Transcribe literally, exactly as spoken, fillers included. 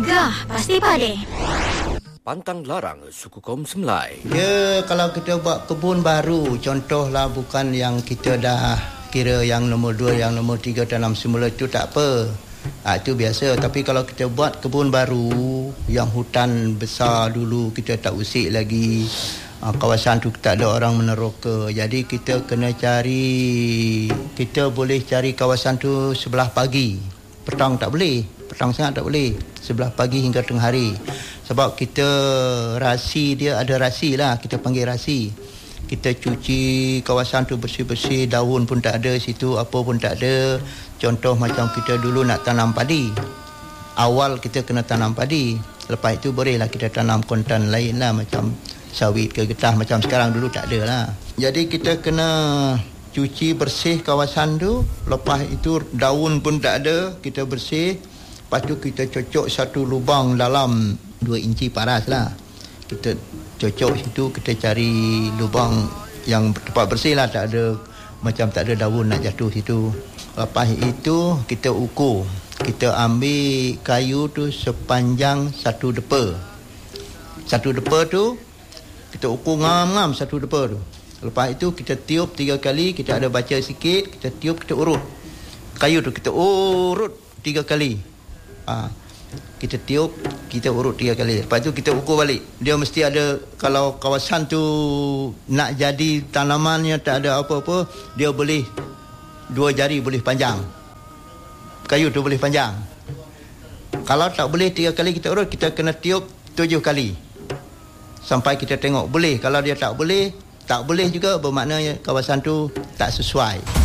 Gah, pasti pade. Pantang larang suku kaum Semlai. Ya, kalau kita buat kebun baru, contohlah bukan yang kita dah kira yang nombor dua, yang nombor tiga tanam semula, itu tak apa. Ha, itu biasa. Tapi kalau kita buat kebun baru, yang hutan besar dulu, kita tak usik lagi, ha, kawasan tu tak ada orang meneroka. Jadi kita kena cari, kita boleh cari kawasan tu sebelah pagi. Petang tak boleh, petang sangat tak boleh, sebelah pagi hingga tengah hari. Sebab kita rasi dia, ada rasi lah, kita panggil rasi. Kita cuci kawasan tu bersih-bersih, daun pun tak ada situ, apa pun tak ada. Contoh macam kita dulu nak tanam padi, awal kita kena tanam padi, lepas itu bolehlah kita tanam kontan lain lah, macam sawit ke getah, macam sekarang dulu tak ada lah. Jadi kita kena cuci bersih kawasan tu, lepas itu daun pun tak ada, kita bersih. Lepas tu kita cocok satu lubang dalam dua inci paras lah. Kita cocok situ, kita cari lubang yang tempat bersih lah, tak ada, macam tak ada daun nak jatuh situ. Lepas itu kita ukur, kita ambil kayu tu sepanjang satu depa. Satu depa tu kita ukur ngam-ngam satu depa tu. Lepas itu kita tiup tiga kali, kita ada baca sikit, kita tiup, kita urut kayu tu, kita urut tiga kali. Ha, kita tiup, kita urut tiga kali. Lepas tu kita ukur balik. Dia mesti ada, kalau kawasan tu nak jadi tanamannya tak ada apa-apa, dia boleh dua jari boleh panjang, kayu tu boleh panjang. Kalau tak boleh tiga kali kita urut, kita kena tiup tujuh kali sampai kita tengok boleh. Kalau dia tak boleh, tak boleh juga, bermakna kawasan tu tak sesuai.